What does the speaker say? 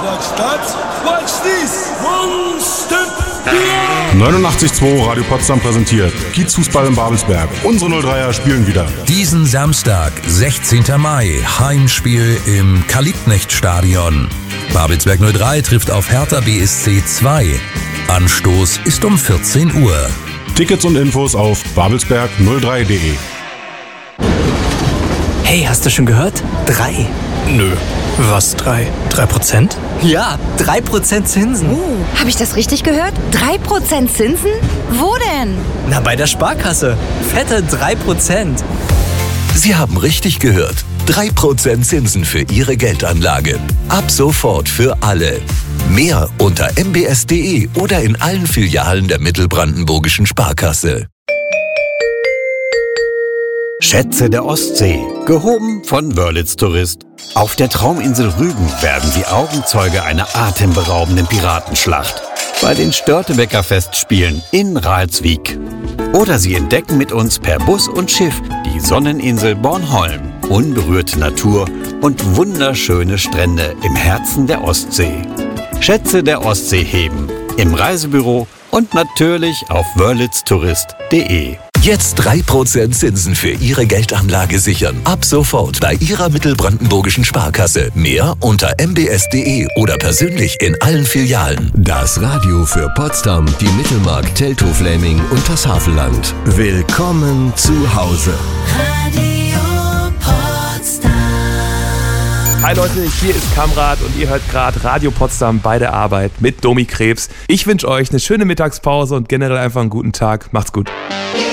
Werkstatt. Watch this. One step beyond. 89.2 Radio Potsdam präsentiert Kiezfußball in Babelsberg. Unsere 03er spielen wieder. Diesen Samstag, 16. Mai, Heimspiel im Karl-Liebknecht-Stadion. Babelsberg 03 trifft auf Hertha BSC 2. Anstoß ist um 14 Uhr. Tickets und Infos auf babelsberg03.de. Hey, hast du schon gehört? 3. Nö. Was 3? 3%? Ja, 3% Zinsen. Habe ich das richtig gehört? 3% Zinsen? Wo denn? Na, bei der Sparkasse. Fette 3%. Sie haben richtig gehört. 3% Zinsen für Ihre Geldanlage. Ab sofort für alle. Mehr unter mbs.de oder in allen Filialen der Mittelbrandenburgischen Sparkasse. Schätze der Ostsee, gehoben von Wörlitz Tourist. Auf der Trauminsel Rügen werden Sie Augenzeuge einer atemberaubenden Piratenschlacht bei den Störtebeker Festspielen in Ralswiek. Oder Sie entdecken mit uns per Bus und Schiff die Sonneninsel Bornholm, unberührte Natur und wunderschöne Strände im Herzen der Ostsee. Schätze der Ostsee heben, im Reisebüro und natürlich auf wörlitztourist.de. Jetzt 3% Zinsen für Ihre Geldanlage sichern. Ab sofort bei Ihrer Mittelbrandenburgischen Sparkasse. Mehr unter mbs.de oder persönlich in allen Filialen. Das Radio für Potsdam, die Mittelmark, Teltow-Fläming und das Havelland. Willkommen zu Hause. Radio Potsdam. Hi Leute, hier ist Kamrat und ihr hört gerade Radio Potsdam bei der Arbeit mit Domi Krebs. Ich wünsche euch eine schöne Mittagspause und generell einfach einen guten Tag. Macht's gut.